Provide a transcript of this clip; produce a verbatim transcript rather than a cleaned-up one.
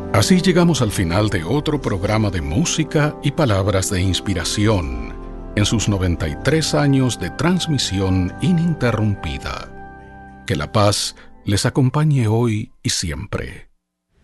Así llegamos al final de otro programa de música y palabras de inspiración en sus noventa y tres años de transmisión ininterrumpida. Que la paz les acompañe hoy y siempre.